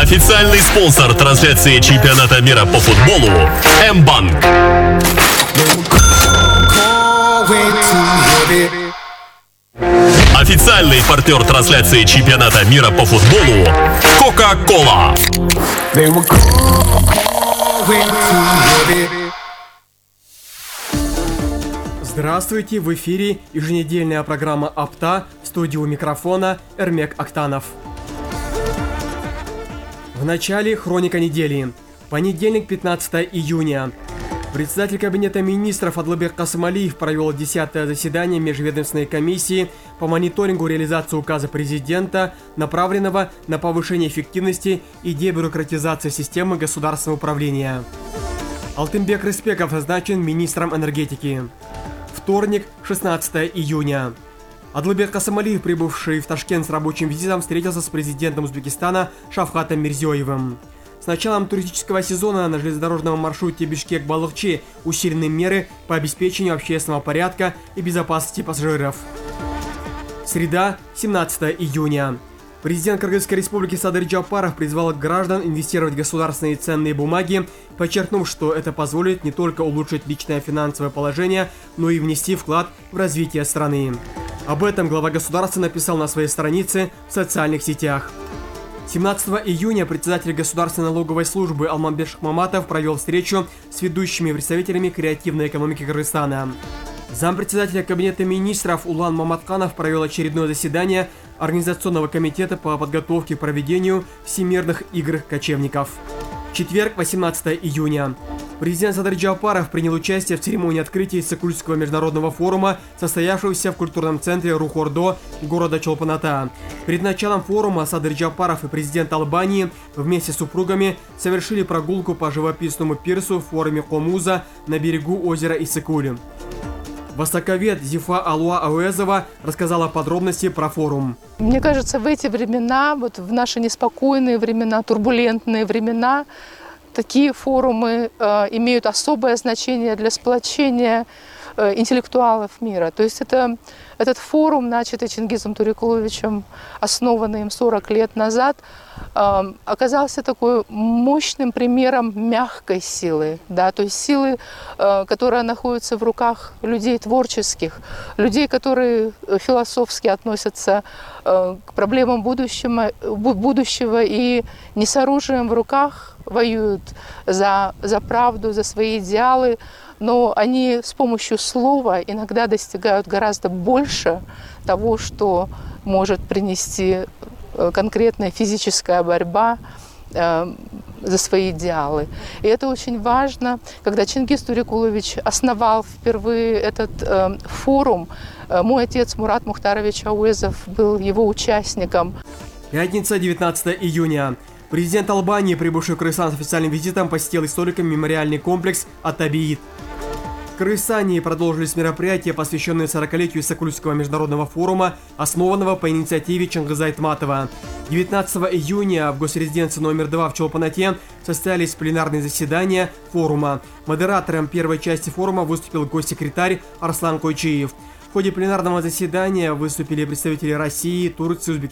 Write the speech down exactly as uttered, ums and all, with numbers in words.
Официальный спонсор трансляции чемпионата мира по футболу М-банк. Официальный партнер трансляции чемпионата мира по футболу Кока-Кола. Здравствуйте, в эфире еженедельная программа «Апта», в студии у микрофона Эрмек Актанов. В начале хроника недели. Понедельник, пятнадцатое июня. Председатель Кабинета министров Адлыбек Касымалиев провел десятое заседание Межведомственной комиссии по мониторингу реализации указа президента, направленного на повышение эффективности и дебюрократизации системы государственного управления. Алтынбек Рыспеков назначен министром энергетики. Вторник, шестнадцатое июня. Адлыбек Касымалиев, прибывший в Ташкент с рабочим визитом, встретился с президентом Узбекистана Шавкатом Мирзиёевым. С началом туристического сезона на железнодорожном маршруте Бишкек-Балыкчи усилены меры по обеспечению общественного порядка и безопасности пассажиров. Среда, семнадцатое июня. Президент Кыргызской республики Садыр Джапаров призвал граждан инвестировать в государственные ценные бумаги, подчеркнув, что это позволит не только улучшить личное финансовое положение, но и внести вклад в развитие страны. Об этом глава государства написал на своей странице в социальных сетях. семнадцатого июня председатель Государственной налоговой службы Алмамбет Шахмаматов провел встречу с ведущими представителями креативной экономики Кыргызстана. Зампредседателя Кабинета министров Улан Маматканов провел очередное заседание Организационного комитета по подготовке к проведению Всемирных игр кочевников. Четверг, восемнадцатое июня. Президент Садыр Джапаров принял участие в церемонии открытия Иссыкульского международного форума, состоявшегося в культурном центре Рухордо города Чолпан-Ата. Перед началом форума Садыр Джапаров и президент Албании вместе с супругами совершили прогулку по живописному пирсу в форуме Комуза на берегу озера Иссыкуль. Востоковед Зифа Алуа Ауэзова рассказала подробности про форум. Мне кажется, в эти времена, вот в наши неспокойные времена, турбулентные времена, такие форумы э, имеют особое значение для сплочения э, интеллектуалов мира. То есть это, этот форум, начатый Чингизом Турикуловичем, основанный им сорок лет назад, э, оказался такой мощным примером мягкой силы, да, то есть силы, э, которая находится в руках людей творческих, людей, которые философски относятся э, к проблемам будущего, будущего и не с оружием в руках воюют за, за правду, за свои идеалы, но они с помощью слова иногда достигают гораздо больше того, что может принести конкретная физическая борьба э, за свои идеалы. И это очень важно. Когда Чингиз Турикулович основал впервые этот э, форум, э, мой отец Мурат Мухтарович Ауэзов был его участником. Пятница, девятнадцатое июня. Президент Албании, прибывший в Кыргызстан с официальным визитом, посетил историкам мемориальный комплекс Атабиит. В Кыргызстане продолжились мероприятия, посвященные сорокалетию Иссыкульского международного форума, основанного по инициативе Чингиза Айтматова. девятнадцатого июня в госрезиденции номер два в Чолпан-Ате состоялись пленарные заседания форума. Модератором первой части форума выступил госсекретарь Арслан Койчиев. В ходе пленарного заседания выступили представители России, Турции, Узбекистана,